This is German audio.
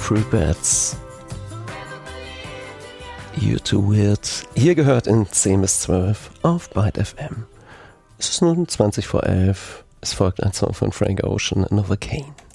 True Bats. You Too Weird. Hier gehört in 10 bis 12 auf Byte FM. Es ist nun 20 vor 11. Es folgt ein Song von Frank Ocean, Novocaine.